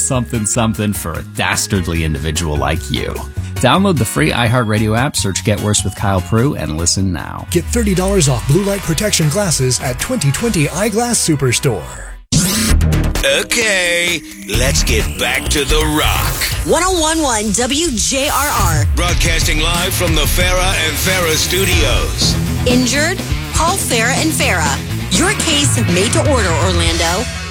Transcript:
something something for a dastardly individual like you. Download the free iHeartRadio app, search Get Worse with Kyle Prue, and listen now. Get $30 off blue light protection glasses at 2020 Eyeglass Superstore. Okay, let's get back to The Rock. 101.1 WJRR. Broadcasting live from the Farah and Farah studios. Injured? Call Farah and Farah. Your case made to order, Orlando.